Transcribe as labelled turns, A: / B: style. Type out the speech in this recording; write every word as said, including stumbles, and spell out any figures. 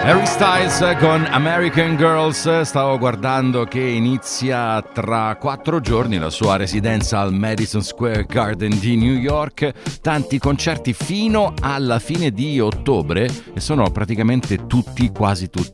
A: Harry Styles con American Girls. Stavo guardando che inizia tra quattro giorni la sua residenza al Madison Square Garden di New York. Tanti concerti fino alla fine di ottobre e sono praticamente tutti, quasi tutti